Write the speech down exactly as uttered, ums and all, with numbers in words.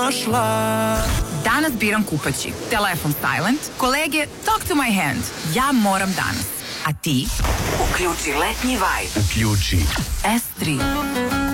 došla. Danas biram kupaći. Telefon silent. Kolege, talk to my hand. Ja moram danas. A ti? Uključi letnji vibe. Uključi S tri.